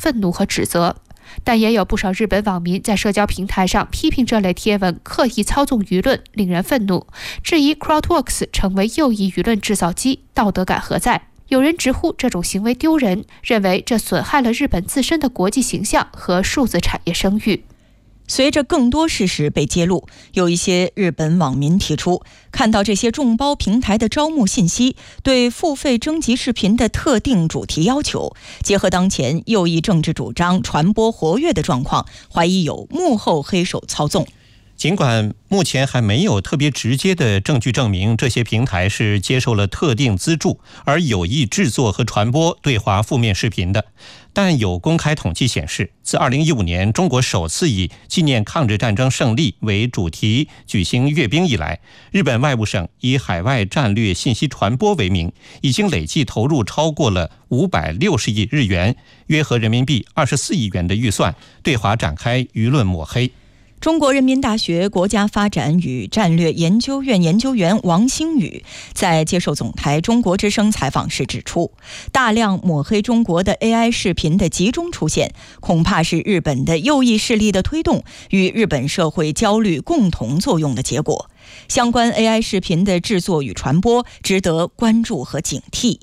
愤怒和指责。但也有不少日本网民在社交平台上批评这类贴文刻意操纵舆论，令人愤怒，质疑 Crowdworks 成为右翼舆论制造机，道德感何在？有人直呼这种行为丢人，认为这损害了日本自身的国际形象和数字产业声誉。 随着更多事实被揭露，有一些日本网民提出，看到这些众包平台的招募信息对付费征集视频的特定主题要求，结合当前右翼政治主张传播活跃的状况，怀疑有幕后黑手操纵。 尽管目前还没有特别直接的证据证明这些平台是接受了特定资助而有意制作和传播对华负面视频的，但有公开统计显示，自2015年中国首次以纪念抗日战争胜利为主题举行阅兵以来，日本外务省以海外战略信息传播为名，已经累计投入超过了560亿日元，约合人民币24亿元的预算，对华展开舆论抹黑。 中国人民大学国家发展与战略研究院研究员王兴宇在接受总台中国之声采访时指出，大量抹黑中国的 AI 视频的集中出现，恐怕是日本的右翼势力的推动与日本社会焦虑共同作用的结果。相关 AI 视频的制作与传播值得关注和警惕。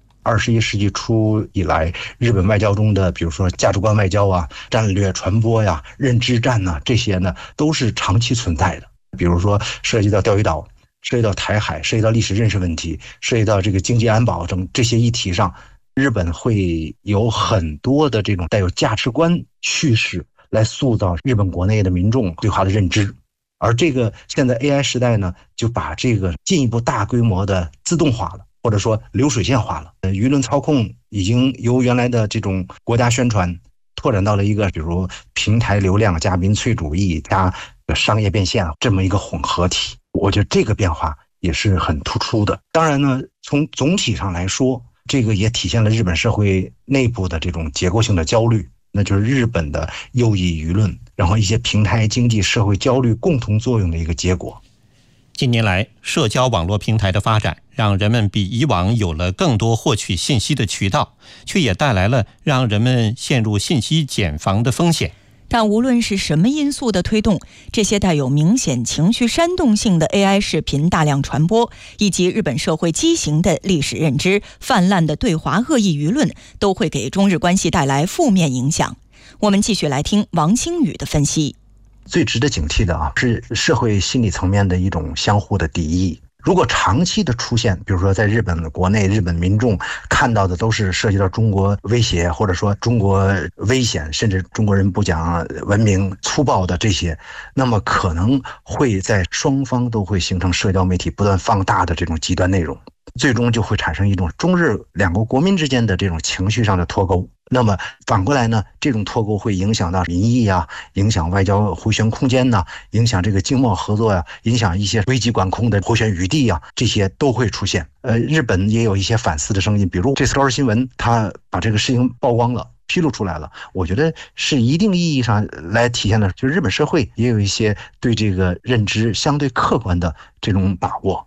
21世纪初以来，日本外交中的比如说价值观外交啊、战略传播呀、认知战呐，这些呢都是长期存在的。比如说涉及到钓鱼岛、涉及到台海、涉及到历史认识问题、涉及到这个经济安保等这些议题上，日本会有很多的这种带有价值观叙事来塑造日本国内的民众对华的认知。而这个现在 AI 时代呢，就把这个进一步大规模的自动化了，或者说流水线化了。舆论操控已经由原来的这种国家宣传拓展到了一个比如平台流量加民粹主义加商业变现这么一个混合体。我觉得这个变化也是很突出的。当然呢，从总体上来说，这个也体现了日本社会内部的这种结构性的焦虑，那就是日本的右翼舆论，然后一些平台经济社会焦虑共同作用的一个结果。 近年来，社交网络平台的发展让人们比以往有了更多获取信息的渠道，却也带来了让人们陷入信息茧房的风险。 但无论是什么因素的推动，这些带有明显情绪煽动性的 AI 视频大量传播，以及日本社会畸形的历史认知、泛滥的对华恶意舆论，都会给中日关系带来负面影响。我们继续来听王兴宇的分析。 最值得警惕的是社会心理层面的一种相互的敌意。如果长期的出现，比如说在日本国内，日本民众看到的都是涉及到中国威胁，或者说中国危险，甚至中国人不讲文明、粗暴的这些，那么可能会在双方都会形成社交媒体不断放大的这种极端内容，最终就会产生一种中日两国国民之间的这种情绪上的脱钩。那么反过来呢，这种脱钩会影响到民意啊，影响外交回旋空间呐，影响这个经贸合作呀，影响一些危机管控的回旋余地啊，这些都会出现。日本也有一些反思的声音，比如这次《朝日新闻》他把这个事情曝光了，披露出来了，我觉得是一定意义上来体现了，就是日本社会也有一些对这个认知相对客观的这种把握。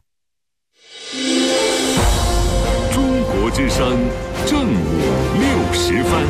中国之声正午60分。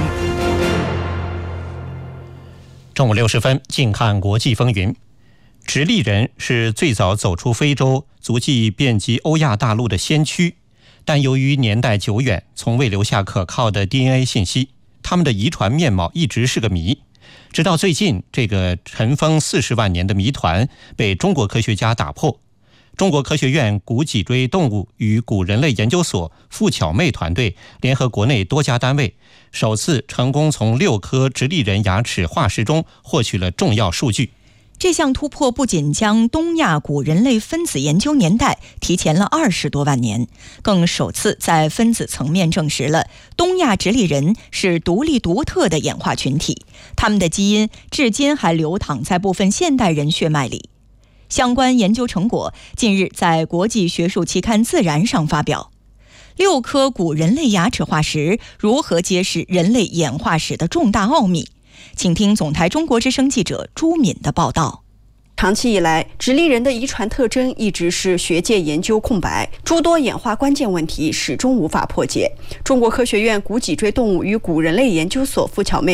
正午60分，近看国际风云。直立人是最早走出非洲，足迹遍及欧亚大陆的先驱，但由于年代久远，从未留下可靠的 DNA 信息，他们的遗传面貌一直是个谜。直到最近，这个尘封40万年的谜团被中国科学家打破。中国科学院古脊椎动物与古人类研究所傅巧妹团队联合国内多家单位，首次成功从6颗直立人牙齿化石中获取了重要数据。 这项突破不仅将东亚古人类分子研究年代提前了20多万年，更首次在分子层面证实了东亚直立人是独立独特的演化群体，他们的基因至今还流淌在部分现代人血脉里。相关研究成果近日在国际学术期刊《自然》上发表。6颗古人类牙齿化石如何揭示人类演化史的重大奥秘？请听总台中国之声记者朱敏的报道。 长期以来，直立人的遗传特征一直是学界研究空白，诸多演化关键问题始终无法破解。中国科学院古脊椎动物与古人类研究所傅巧妹